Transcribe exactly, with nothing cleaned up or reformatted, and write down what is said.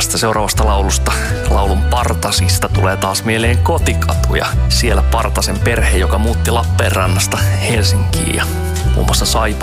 tästä seuraavasta laulusta, laulun Partasista, tulee taas mieleen kotikatu ja siellä Partasen perhe, joka muutti Lappeenrannasta Helsinkiin ja muun muassa Saipa